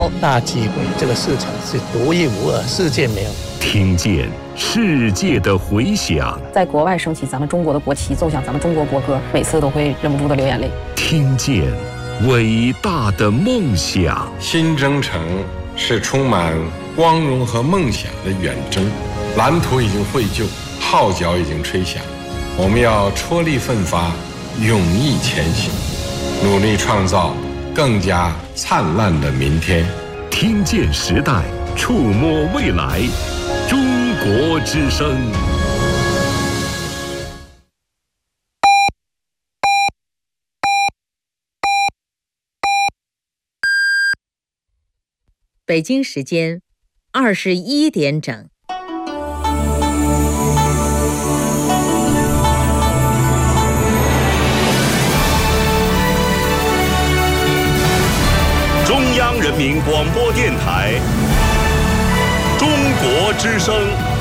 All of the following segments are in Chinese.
大机会，这个市场是独一无二，世界没有。 听见世界的回响， 在国外升起咱们中国的国旗，奏响咱们中国国歌，每次都会忍不住的流眼泪。 听见伟大的梦想。 新征程是充满光荣和梦想的远征，蓝图已经绘就，号角已经吹响，我们要踔厉奋发，勇毅前行，努力创造更加灿烂的明天。 听见时代，触摸未来，中国之声。 北京时间21点整。 中央人民广播电台中国之声。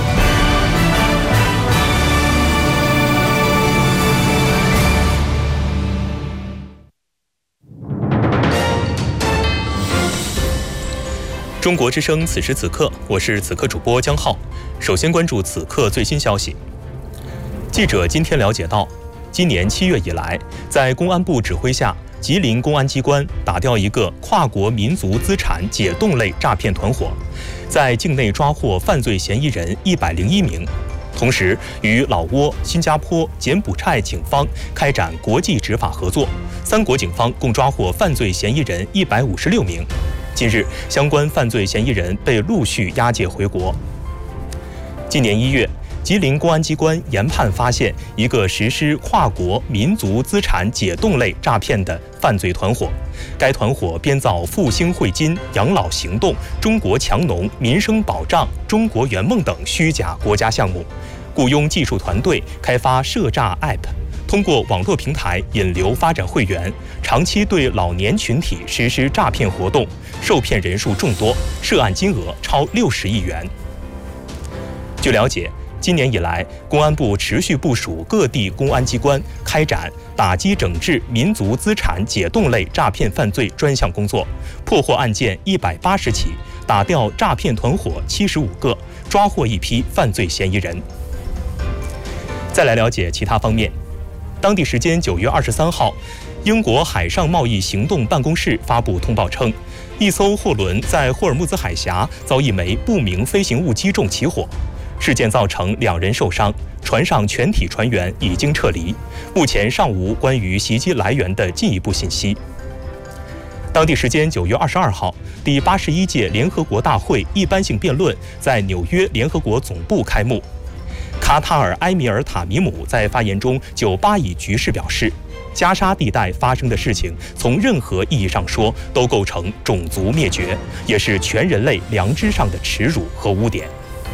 中国之声，此时此刻，我是此刻主播江浩。首先关注此刻最新消息。记者今天了解到，今年7月以来，在公安部指挥下，吉林公安机关打掉一个跨国民族资产解冻类诈骗团伙，在境内抓获犯罪嫌疑人101名，同时与老挝、新加坡、柬埔寨警方开展国际执法合作，3国警方共抓获犯罪嫌疑人156名。近日，相关犯罪嫌疑人被陆续押解回国。今年1月，吉林公安机关研判发现一个实施跨国民族资产解冻类诈骗的犯罪团伙，该团伙编造复兴汇金、养老行动、中国强农、民生保障、中国圆梦等虚假国家项目，雇佣技术团队开发涉诈 App， 通过网络平台引流发展会员，长期对老年群体实施诈骗活动，受骗人数众多，涉案金额超60亿元。据了解，今年以来，公安部持续部署各地公安机关开展打击整治民族资产解冻类诈骗犯罪专项工作，破获案件180起，打掉诈骗团伙75个，抓获一批犯罪嫌疑人。再来了解其他方面。当地时间9月23号，英国海上贸易行动办公室发布通报称，一艘货轮在霍尔木兹海峡遭一枚不明飞行物击中起火，事件造成2人受伤，船上全体船员已经撤离，目前尚无关于袭击来源的进一步信息。当地时间9月22号，第81届联合国大会一般性辩论在纽约联合国总部开幕。卡塔尔埃米尔塔米姆在发言中就巴以局势表示，加沙地带发生的事情从任何意义上说都构成种族灭绝，也是全人类良知上的耻辱和污点。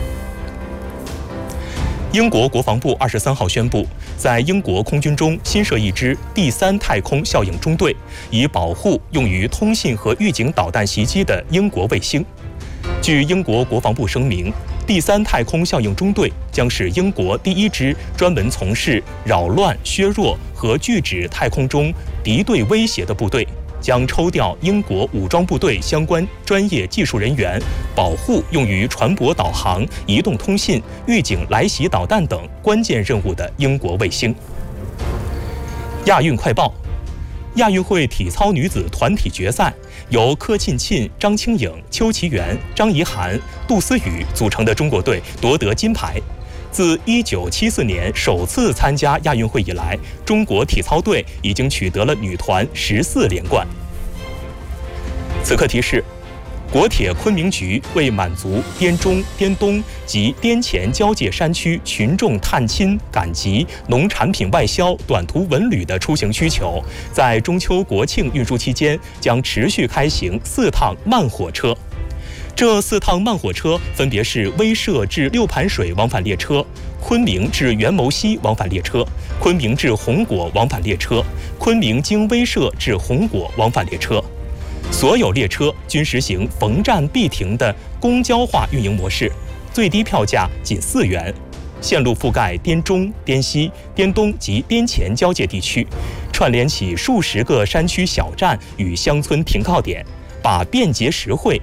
英国国防部23号宣布，在英国空军中新设一支第3太空效应中队，以保护用于通信和预警导弹袭击的英国卫星。据英国国防部声明，第3太空效应中队将是英国第1支专门从事扰乱、削弱和拒止太空中敌对威胁的部队，将抽调英国武装部队相关专业技术人员，保护用于船舶导航、移动通信、预警来袭导弹等关键任务的英国卫星。亚运快报：亚运会体操女子团体决赛，由柯沁沁、张清颖、邱其媛、张怡涵、杜思雨组成的中国队夺得金牌。自1974年首次参加亚运会以来，中国体操队已经取得了女团14连冠。此刻提示：国铁昆明局为满足滇中、滇东及滇黔交界山区群众探亲、赶集、农产品外销、短途文旅的出行需求，在中秋国庆运输期间将持续开行4趟慢火车。这4趟慢火车分别是威慑至六盘水往返列车、昆明至元谋溪往返列车、昆明至红果往返列车、昆明经威慑至红果往返列车。所有列车均实行逢站必停的公交化运营模式，最低票价仅4元，线路覆盖滇中、滇西、滇东及滇黔交界地区，串联起数十个山区小站与乡村停靠点，把便捷实惠